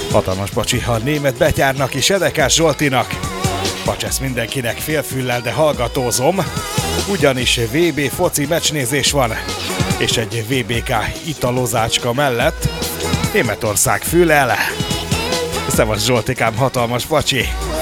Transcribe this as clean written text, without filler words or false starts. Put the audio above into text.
Hatalmas pacsi a német betyárnak és Edekás Zsoltinak. Pacsesz mindenkinek félfüllel, de hallgatózom, ugyanis VB foci meccsnézés van, és egy VBK italozácska mellett Németország fül el. Szevasz Zsoltikám, hatalmas pacsi!